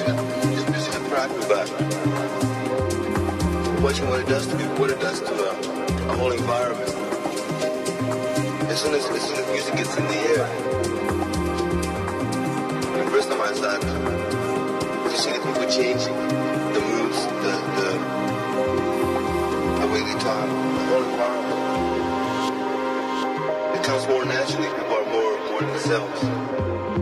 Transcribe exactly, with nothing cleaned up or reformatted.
music, this music is private about watching what it does to people, what it does to a, a whole environment. As soon as, as soon as music gets in the air, the first time I started, you see the people changing, the moods, the the, the way they talk, the whole environment. It comes more naturally. People are more more themselves.